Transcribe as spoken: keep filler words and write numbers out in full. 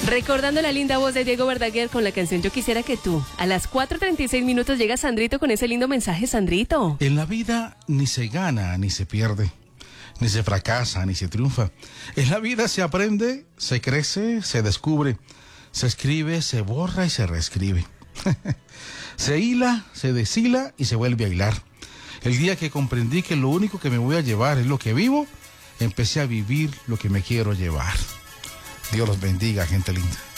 Recordando la linda voz de Diego Verdaguer con la canción Yo Quisiera Que Tú. A las cuatro treinta y seis minutos llega Sandrito con ese lindo mensaje. Sandrito. En la vida ni se gana ni se pierde, ni se fracasa ni se triunfa. En la vida se aprende, se crece, se descubre, se escribe, se borra y se reescribe. Se hila, se deshila y se vuelve a hilar. El día que comprendí que lo único que me voy a llevar es lo que vivo, empecé a vivir lo que me quiero llevar. Dios los bendiga, gente linda.